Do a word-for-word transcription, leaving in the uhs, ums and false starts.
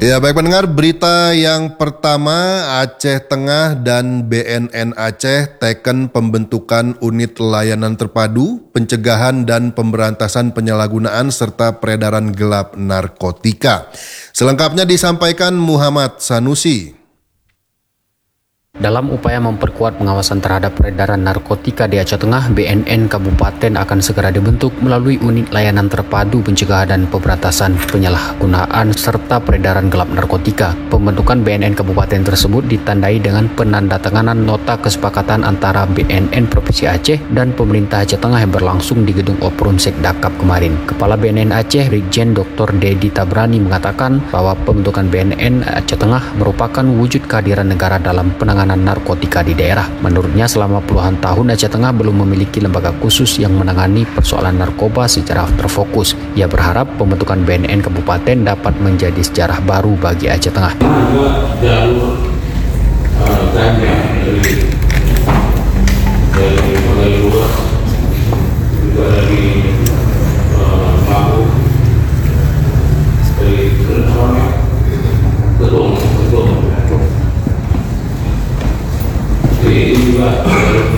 Ya, baik pendengar, berita yang pertama, Aceh Tengah dan B N N Aceh teken pembentukan unit layanan terpadu, pencegahan dan pemberantasan penyalahgunaan serta peredaran gelap narkotika. Selengkapnya disampaikan Muhammad Sanusi. Dalam upaya memperkuat pengawasan terhadap peredaran narkotika di Aceh Tengah, B N N Kabupaten akan segera dibentuk melalui unit layanan terpadu pencegahan dan pemberantasan penyalahgunaan serta peredaran gelap narkotika. Pembentukan B N N Kabupaten tersebut ditandai dengan penandatanganan nota kesepakatan antara B N N Provinsi Aceh dan pemerintah Aceh Tengah yang berlangsung di Gedung Opron Sekdakap kemarin. Kepala B N N Aceh, Brigjen Doktor Dedi Tabrani mengatakan bahwa pembentukan B N N Aceh Tengah merupakan wujud kehadiran negara dalam penanganan narkotika di daerah. Menurutnya, selama puluhan tahun Aceh Tengah belum memiliki lembaga khusus yang menangani persoalan narkoba secara terfokus. Ia berharap pembentukan B N N Kabupaten dapat menjadi sejarah baru bagi Aceh Tengah. Jalur uh, ganja dari dari mulai luar juga dari Paku dari Kedung Kedung ini juga